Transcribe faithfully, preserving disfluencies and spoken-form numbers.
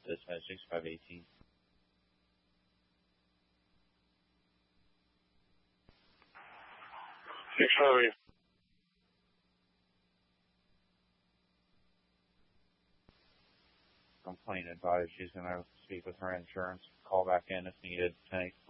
dispatch sixty-five eighteen. Six five. Complaint advised she's going to speak with her insurance. Call back in if needed. Thanks.